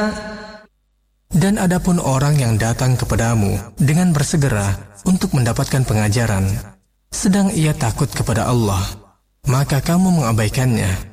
Dan adapun orang yang datang kepadamu dengan bersegera untuk mendapatkan pengajaran, sedang ia takut kepada Allah, maka kamu mengabaikannya,